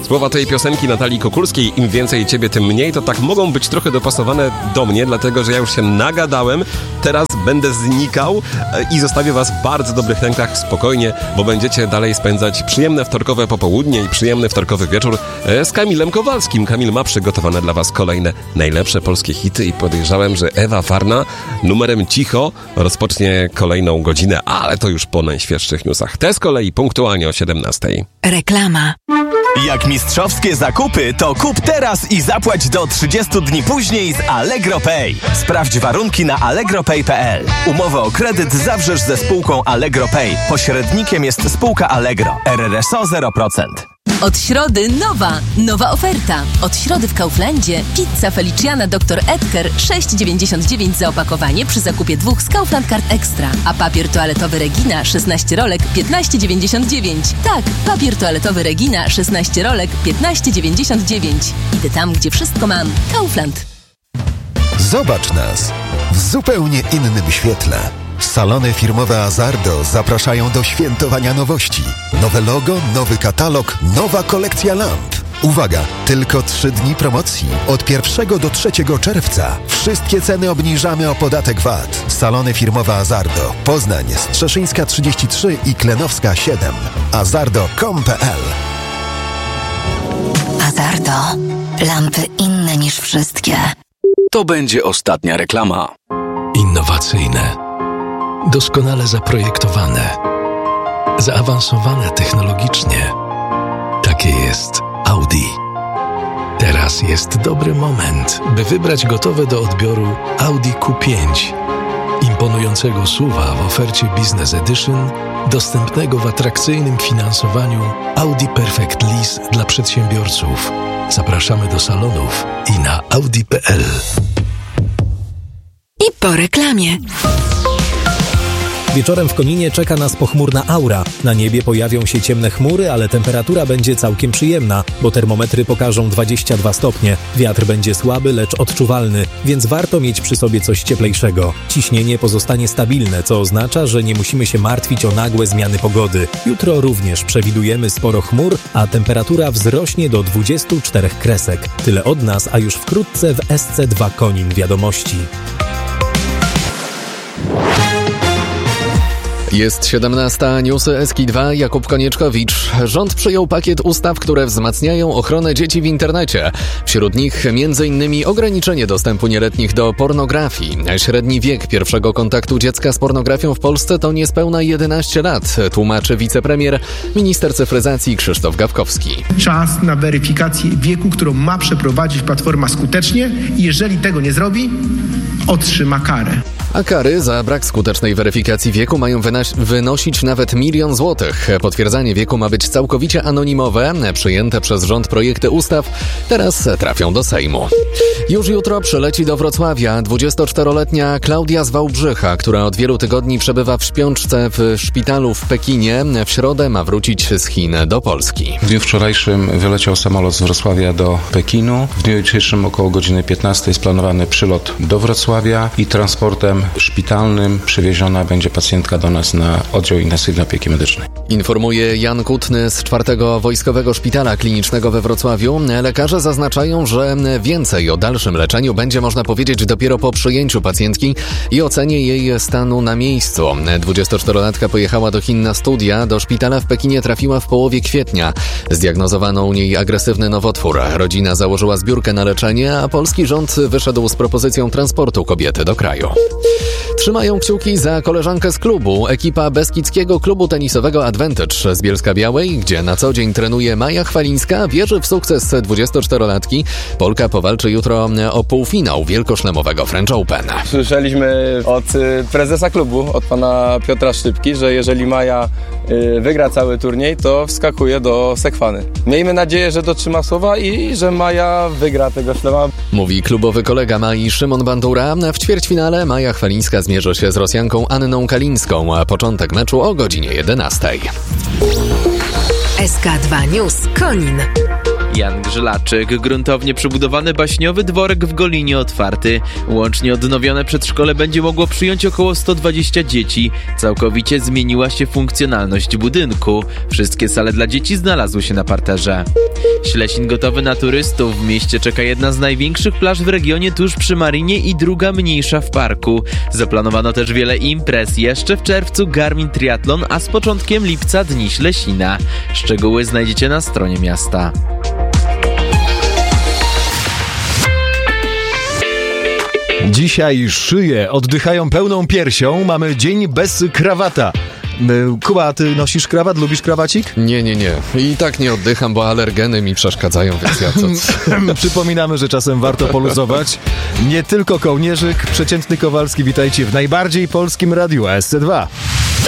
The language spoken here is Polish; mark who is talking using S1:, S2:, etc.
S1: Słowa tej piosenki Natalii Kukulskiej, im więcej ciebie, tym mniej, to tak mogą być trochę dopasowane do mnie, dlatego że ja już się nagadałem, teraz będę znikał i zostawię was w bardzo dobrych rękach, spokojnie, bo będziecie dalej spędzać przyjemne wtorkowe popołudnie i przyjemny wtorkowy wieczór z Kamilem Kowalskim. Kamil ma przygotowane dla was kolejne najlepsze polskie hity i podejrzałem, że Ewa Farna numerem Cicho rozpocznie kolejną godzinę, ale to już po najświeższych newsach. Te z kolei punktualnie o 17:00.
S2: Reklama.
S3: Jak mistrzowskie zakupy, to kup teraz i zapłać do 30 dni później z Allegro Pay. Sprawdź warunki na allegropay.pl. Umowę o kredyt zawrzesz ze spółką Allegro Pay. Pośrednikiem jest spółka Allegro. RRSO 0%.
S2: Od środy nowa oferta. Od środy w Kauflandzie pizza Feliciana Dr. Edgar 6,99 za opakowanie przy zakupie 2 z Kaufland Card Extra. A papier toaletowy Regina 16 rolek 15,99. Tak, papier toaletowy Regina 16 rolek 15,99. Idę tam, gdzie wszystko mam. Kaufland.
S4: Zobacz nas w zupełnie innym świetle. Salony firmowe Azardo zapraszają do świętowania nowości. Nowe logo, nowy katalog, nowa kolekcja lamp. Uwaga, tylko 3 dni promocji. Od 1 do 3 czerwca. Wszystkie ceny obniżamy o podatek VAT. Salony firmowe Azardo. Poznań, Strzeszyńska 33 i Klenowska 7. Azardo.com.pl.
S5: Azardo. Lampy inne niż wszystkie.
S6: To będzie ostatnia reklama.
S7: Innowacyjne, doskonale zaprojektowane, zaawansowane technologicznie. Takie jest Audi. Teraz jest dobry moment, by wybrać gotowe do odbioru Audi Q5. Imponującego SUV-a w ofercie Business Edition, dostępnego w atrakcyjnym finansowaniu Audi Perfect Lease dla przedsiębiorców. Zapraszamy do salonów i na audi.pl.
S2: I po reklamie.
S8: Wieczorem w Koninie czeka nas pochmurna aura. Na niebie pojawią się ciemne chmury, ale temperatura będzie całkiem przyjemna, bo termometry pokażą 22 stopnie. Wiatr będzie słaby, lecz odczuwalny, więc warto mieć przy sobie coś cieplejszego. Ciśnienie pozostanie stabilne, co oznacza, że nie musimy się martwić o nagłe zmiany pogody. Jutro również przewidujemy sporo chmur, a temperatura wzrośnie do 24 kresek. Tyle od nas, a już wkrótce w SC2 Konin wiadomości.
S9: Jest 17:00, newsy SK2, Jakub Konieczkowicz. Rząd przyjął pakiet ustaw, które wzmacniają ochronę dzieci w internecie. Wśród nich m.in. ograniczenie dostępu nieletnich do pornografii. Średni wiek pierwszego kontaktu dziecka z pornografią w Polsce to niespełna 11 lat, tłumaczy wicepremier, minister cyfryzacji Krzysztof Gawkowski.
S10: Czas na weryfikację wieku, którą ma przeprowadzić platforma skutecznie i jeżeli tego nie zrobi, otrzyma karę.
S9: A kary za brak skutecznej weryfikacji wieku mają wynosić nawet 1 000 000 złotych. Potwierdzanie wieku ma być całkowicie anonimowe. Przyjęte przez rząd projekty ustaw teraz trafią do Sejmu. Już jutro przyleci do Wrocławia 24-letnia Klaudia z Wałbrzycha, która od wielu tygodni przebywa w śpiączce w szpitalu w Pekinie. W środę ma wrócić z Chin do Polski.
S11: W dniu wczorajszym wyleciał samolot z Wrocławia do Pekinu. W dniu jutrzejszym około godziny 15 jest planowany przylot do Wrocławia i transportem szpitalnym przewieziona będzie pacjentka do nas na oddział intensywnej opieki medycznej.
S9: Informuje Jan Kutny z 4. Wojskowego Szpitala Klinicznego we Wrocławiu. Lekarze zaznaczają, że więcej o dalszym leczeniu będzie można powiedzieć dopiero po przyjęciu pacjentki i ocenie jej stanu na miejscu. 24-latka pojechała do Chin na studia. Do szpitala w Pekinie trafiła w połowie kwietnia. Zdiagnozowano u niej agresywny nowotwór. Rodzina założyła zbiórkę na leczenie, a polski rząd wyszedł z propozycją transportu kobiety do kraju. Trzymają kciuki za koleżankę z klubu. Ekipa Beskidzkiego Klubu Tenisowego Advantage z Bielska-Białej, gdzie na co dzień trenuje Maja Chwalińska, wierzy w sukces 24-latki. Polka powalczy jutro o półfinał wielkoszlemowego French Open.
S12: Słyszeliśmy od prezesa klubu, od pana Piotra Szczypki, że jeżeli Maja wygra cały turniej, to wskakuje do Sekwany. Miejmy nadzieję, że dotrzyma słowa i że Maja wygra tego szlema.
S9: Mówi klubowy kolega Mai Szymon Bandura. W ćwierćfinale Maja Chwalińska zmierzy się z Rosjanką Anną Kalińską, a początek meczu o godzinie 11:00.
S2: SK2 News Konin.
S13: Jan Grzelaczek. Gruntownie przebudowany baśniowy dworek w Golinie otwarty. Łącznie odnowione przedszkole będzie mogło przyjąć około 120 dzieci. Całkowicie zmieniła się funkcjonalność budynku. Wszystkie sale dla dzieci znalazły się na parterze. Ślesin gotowy na turystów. W mieście czeka jedna z największych plaż w regionie tuż przy Marinie i druga mniejsza w parku. Zaplanowano też wiele imprez. Jeszcze w czerwcu Garmin Triathlon, a z początkiem lipca Dni Ślesina. Szczegóły znajdziecie na stronie miasta.
S14: Dzisiaj szyje oddychają pełną piersią. Mamy dzień bez krawata. Kuba, ty nosisz krawat? Lubisz krawacik?
S9: Nie. I tak nie oddycham, bo alergeny mi przeszkadzają, więc ja co?
S14: Przypominamy, że czasem warto poluzować. Nie tylko kołnierzyk, przeciętny Kowalski. Witajcie w najbardziej polskim radiu SC2.